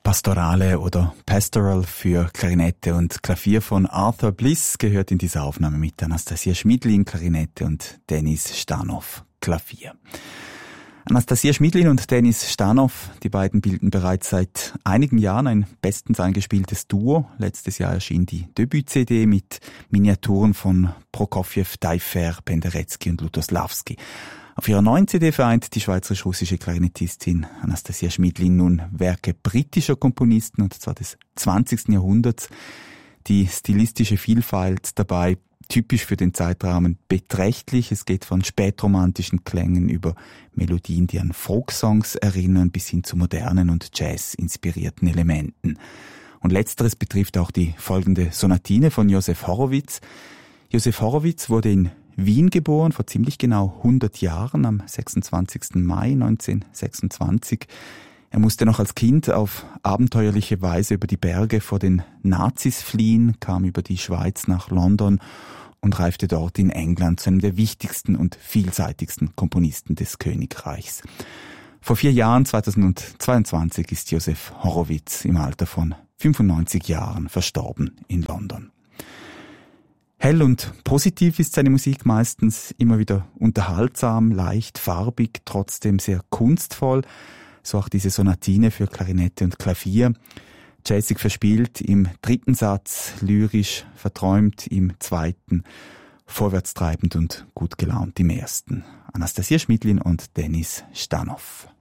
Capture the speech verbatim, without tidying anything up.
Pastorale oder Pastoral für Klarinette und Klavier von Arthur Bliss gehört in dieser Aufnahme mit Anastasia Schmidlin, Klarinette, und Denis Stanow, Klavier. Anastasia Schmidlin und Denis Stanow, die beiden bilden bereits seit einigen Jahren ein bestens eingespieltes Duo. Letztes Jahr erschien die Debüt-C D mit Miniaturen von Prokofjew, Taillefer, Penderecki und Lutoslawski. Auf ihrer neuen C D vereint die schweizerisch-russische Klarinettistin Anastasia Schmidlin nun Werke britischer Komponisten, und zwar des zwanzigsten Jahrhunderts. Die stilistische Vielfalt dabei typisch für den Zeitrahmen beträchtlich. Es geht von spätromantischen Klängen über Melodien, die an Folksongs erinnern, bis hin zu modernen und Jazz-inspirierten Elementen. Und letzteres betrifft auch die folgende Sonatine von Josef Horowitz. Josef Horowitz wurde in Wien geboren, vor ziemlich genau hundert Jahren, am sechsundzwanzigsten Mai neunzehnhundertsechsundzwanzig. Er musste noch als Kind auf abenteuerliche Weise über die Berge vor den Nazis fliehen, kam über die Schweiz nach London und reifte dort in England zu einem der wichtigsten und vielseitigsten Komponisten des Königreichs. Vor vier Jahren, zweitausendzweiundzwanzig, ist Josef Horowitz im Alter von fünfundneunzig Jahren verstorben in London. Hell und positiv ist seine Musik meistens, immer wieder unterhaltsam, leicht, farbig, trotzdem sehr kunstvoll. So auch diese Sonatine für Klarinette und Klavier. Jazzig verspielt im dritten Satz, lyrisch verträumt im zweiten, vorwärtstreibend und gut gelaunt im ersten. Anastasia Schmidlin und Denis Stanow.